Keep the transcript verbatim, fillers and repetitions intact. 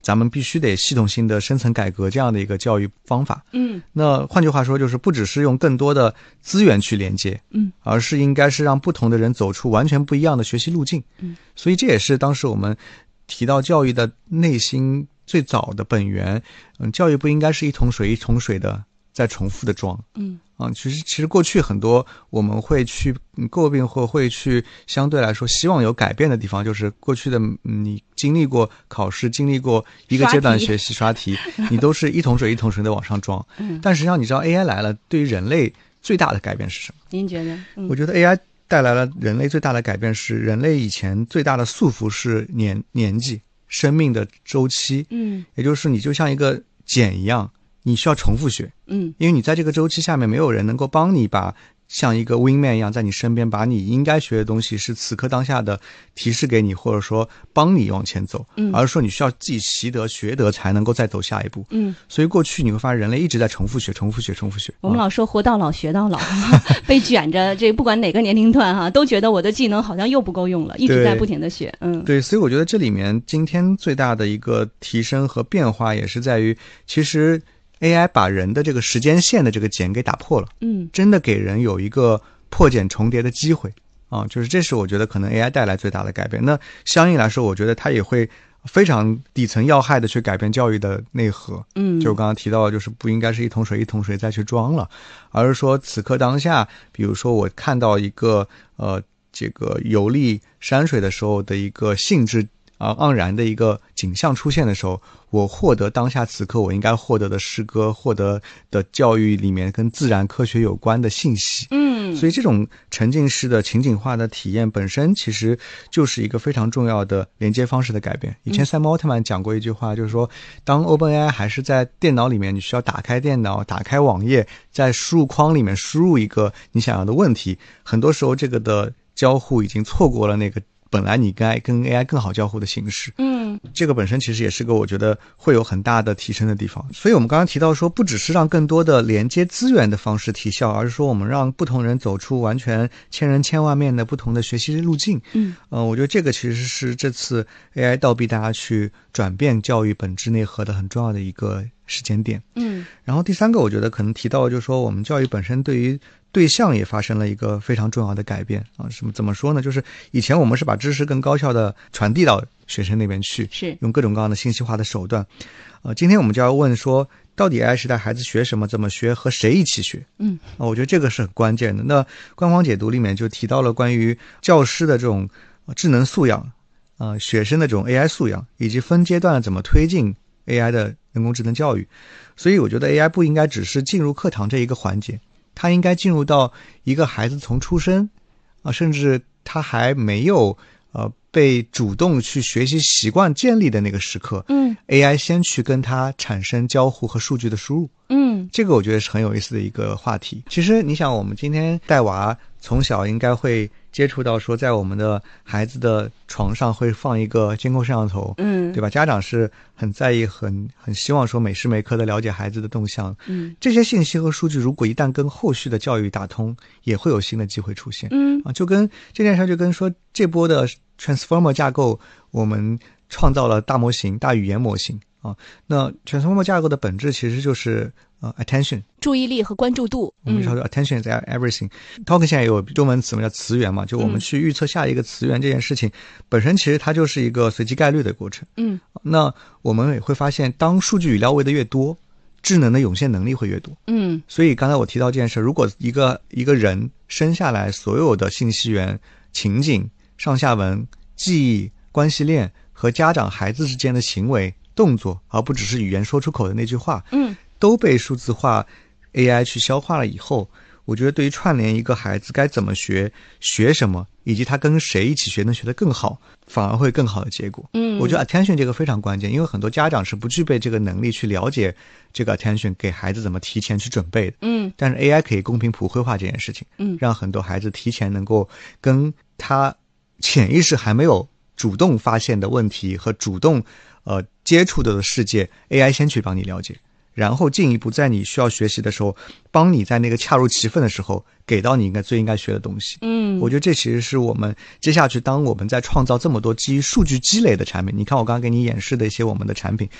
咱们必须得系统性的深层改革这样的一个教育方法。 嗯， 那换句话说，就是不只是用更多的资源去连接， 嗯， 而是应该是让不同的人走出完全不一样的学习路径。 嗯， 所以这也是当时我们提到教育的内心最早的本源。嗯，教育不应该是一桶水一桶水的在重复的装。 嗯。 啊，其实其实过去很多我们会去诟病或会去相对来说希望有改变的地方，就是过去的、嗯、你经历过考试，经历过一个阶段学习刷题，你都是一桶水一桶水的往上装。 嗯， 但实际上你知道 A I 来了，对于人类最大的改变是什么？ 您觉得？嗯、 我觉得 A I 带来了人类最大的改变是，人类以前最大的束缚是年年纪、生命的周期。 嗯， 也就是你就像一个茧一样。你需要重复学， 嗯， 因为你在这个周期下面没有人能够帮你把像一个 wingman 一样在你身边，把你应该学的东西是此刻当下的提示给你，或者说帮你往前走， 嗯， 而是说你需要自己习得学得才能够再走下一步。 嗯， 所以过去你会发现人类一直在重复学重复学重复学。 我们老说活到老学到老被卷着，这不管哪个年龄段哈，都觉得我的技能好像又不够用了，一直在不停的学。嗯， 对，所以我觉得这里面今天最大的一个提升和变化也是在于，其实A I 把人的这个时间线的这个茧给打破了， 嗯， 真的给人有一个破茧重叠的机会啊，就是这是我觉得可能 A I 带来最大的改变。那相应来说，我觉得它也会非常底层要害的去改变教育的内核。 嗯， 就我刚刚提到的，就是不应该是一桶水一桶水再去装了，而是说此刻当下，比如说我看到一个呃这个游历山水的时候的一个兴致啊盎然的一个景象出现的时候，我获得当下此刻我应该获得的诗歌，获得的教育里面跟自然科学有关的信息。 嗯， 所以这种沉浸式的情景化的体验本身其实就是一个非常重要的连接方式的改变。以前 Sam Altman 讲过一句话，就是说当 OpenAI 还是在电脑里面，你需要打开电脑，打开网页，在输入框里面输入一个你想要的问题，很多时候这个的交互已经错过了那个本来你跟跟 A I 更好交互的形式。 嗯， 这个本身其实也是个我觉得会有很大的提升的地方。所以我们刚刚提到说，不只是让更多的连接资源的方式提效，而是说我们让不同人走出完全千人千万面的不同的学习路径。 嗯， 呃，我觉得这个其实是这次 A I 倒逼大家去转变教育本质内核的很重要的一个时间点。 嗯， 然后第三个我觉得可能提到就是说，我们教育本身对于对象也发生了一个非常重要的改变啊。什么怎么说呢？就是以前我们是把知识更高效的传递到学生那边去， 是用各种各样的信息化的手段。呃，今天我们就要问说，到底 A I 时代孩子学什么、怎么学、和谁一起学？ 嗯， 啊，我觉得这个是很关键的。那官方解读里面就提到了关于教师的这种智能素养，呃，学生的这种 A I 素养，以及分阶段怎么推进 A I 的人工智能教育。所以我觉得 A I 不应该只是进入课堂这一个环节，它应该进入到一个孩子从出生啊，甚至他还没有呃被主动去学习习惯建立的那个时刻， 嗯 ，A I 先去跟他产生交互和数据的输入。 嗯， 这个我觉得是很有意思的一个话题。其实你想，我们今天带娃从小应该会接触到说，在我们的孩子的床上会放一个监控摄像头， 嗯， 对吧？家长是很在意、很很希望说每时每刻的了解孩子的动向。 嗯， 这些信息和数据如果一旦跟后续的教育打通，也会有新的机会出现。 嗯啊，就跟这件事就跟说这波的 Transformer 架构，我们创造了大模型、大语言模型。啊，那 Transformer 架构的本质其实就是呃 attention， 注意力和关注度。 我们说 attention is everything。Talk 现在有中文词嘛，叫词源嘛，就我们去预测下一个词源这件事情，嗯、本身其实它就是一个随机概率的过程。 嗯， 那我们也会发现，当数据语料喂的越多，智能的涌现能力会越多。 嗯， 所以刚才我提到这件事，如果一个一个人生下来所有的信息源、情景、上下文、记忆、关系链和家长孩子之间的行为动作，而不只是语言说出口的那句话， 嗯， 都被数字化 A I 去消化了以后，我觉得对于串联一个孩子该怎么学、学什么，以及他跟谁一起学能学得更好，反而会更好的结果。 嗯， 我觉得 attention 这个非常关键，因为很多家长是不具备这个能力去了解这个 attention 给孩子怎么提前去准备的。 嗯， 但是 A I 可以公平普惠化这件事情， 嗯， 让很多孩子提前能够跟他潜意识还没有主动发现的问题和主动呃接触的世界 A I 先去帮你了解， 然后进一步在你需要学习的时候，帮你在那个恰如其分的时候给到你应该最应该学的东西。 嗯， 我觉得这其实是我们接下去当我们在创造这么多基于数据积累的产品，你看我刚刚给你演示的一些我们的产品，